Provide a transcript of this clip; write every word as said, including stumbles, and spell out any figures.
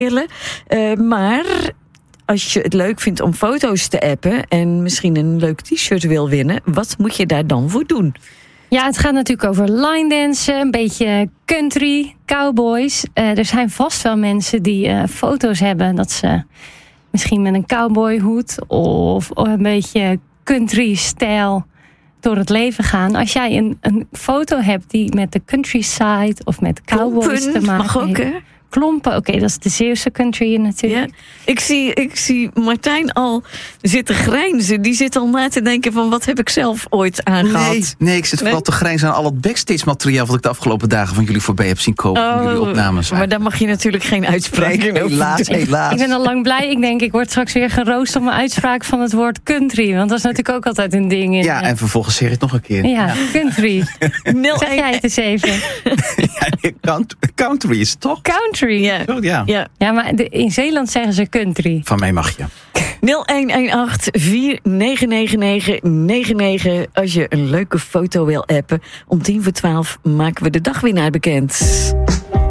Uh, maar als je het leuk vindt om foto's te appen en misschien een leuk t-shirt wil winnen, wat moet je daar dan voor doen? Ja, het gaat natuurlijk over line dansen, een beetje country, cowboys. Uh, er zijn vast wel mensen die uh, foto's hebben dat ze misschien met een cowboyhoed of een beetje country-stijl door het leven gaan. Als jij een, een foto hebt die met de countryside of met cowboys Klompen, te maken mag ook, hè? Klompen, oké, okay, dat is de Zeeuwse country natuurlijk. Ja, ik, zie, ik zie Martijn al zitten grijnzen. Die zit al na te denken van wat heb ik zelf ooit aangehad. Nee, nee ik zit vooral nee? te grijnzen aan al het backstage materiaal wat ik de afgelopen dagen van jullie voorbij heb zien komen. Oh, jullie opnames. Maar daar mag je natuurlijk geen uitspraak nee, over helaas, doen. helaas. Ik ben al lang blij. Ik denk, ik word straks weer geroost op mijn uitspraak van het woord country. Want dat is natuurlijk ook altijd een ding. In, ja, en vervolgens zeg je het nog een keer. Ja, ja. Country. Zeg jij het eens even. ja, country is het toch? Country. Ja. Oh, ja. Ja. ja, maar de, in Zeeland zeggen ze country. Van mij mag je. nul een een acht vier negen negen negen negen negen als je een leuke foto wil appen. Om tien voor twaalf maken we de dagwinnaar bekend.